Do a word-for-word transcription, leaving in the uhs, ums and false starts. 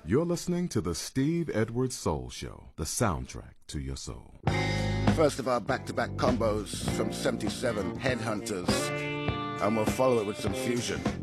You're listening to the Steve Edwards Soul Show, the soundtrack to your soul. First of our back-to-back combos from seventy-seven, Headhunters, and we'll follow it with some fusion.